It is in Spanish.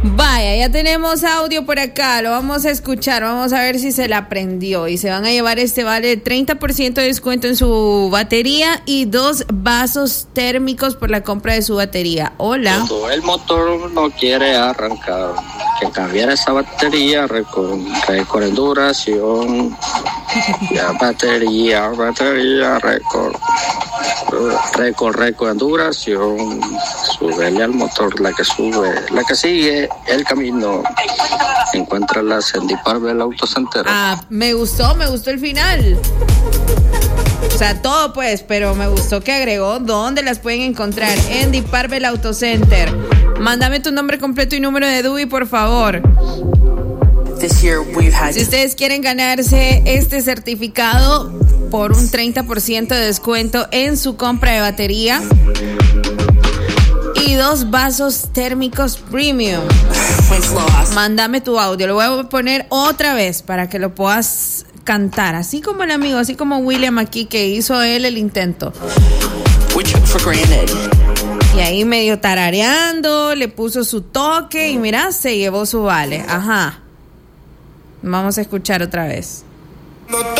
Vaya, ya tenemos audio por acá, lo vamos a escuchar, vamos a ver si se la aprendió y se van a llevar este vale de 30% de descuento en su batería y 2 vasos térmicos por la compra de su batería. Hola. Cuando el motor no quiere arrancar, que cambiar esa batería, récord en duración, ya batería, récord en duración, súbele al motor, la que sigue el camino, encuéntralas en Deep Purple Auto Center. Me gustó el final. O sea, todo pues, pero me gustó que agregó dónde las pueden encontrar. En Deep Purple Auto Center. Mándame tu nombre completo y número de DUI, por favor. Si ustedes quieren ganarse este certificado por un 30% de descuento en su compra de batería y 2 vasos térmicos premium, mándame tu audio. Lo voy a poner otra vez para que lo puedas cantar, así como el amigo, así como William aquí, que hizo él el intento. Y ahí medio tarareando, le puso su toque y mira, se llevó su vale. Ajá. Vamos a escuchar otra vez.